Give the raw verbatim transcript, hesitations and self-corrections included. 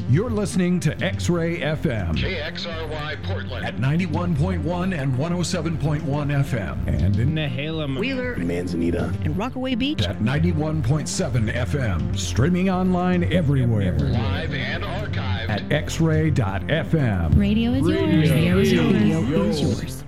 You're listening to X-Ray F M. K X R Y Portland. At ninety-one point one and one oh seven point one F M. And in Nehalem, Wheeler, Manzanita, and Rockaway Beach. At ninety-one point seven F M. Streaming online everywhere. Live and archived. At x ray dot f m. Radio is yours. Radio Radio is is yours. yours. Radio is yours.